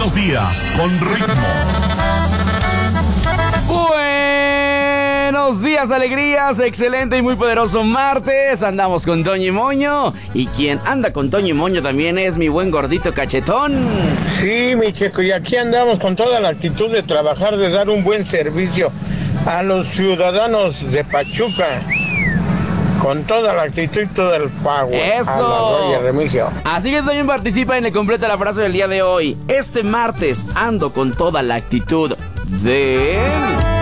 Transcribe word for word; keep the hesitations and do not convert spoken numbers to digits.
Buenos días, con ritmo. Buenos días, alegrías, excelente y muy poderoso martes. Andamos con Toño y Moño. Y quien anda con Toño y Moño también es mi buen gordito cachetón. Sí, mi Checo, y aquí andamos con toda la actitud de trabajar, de dar un buen servicio a los ciudadanos de Pachuca. Con toda la actitud y todo el power. ¡Eso! A la Roya Remigio. Así que también participa en el completa la frase del día de hoy. Este martes ando con toda la actitud de...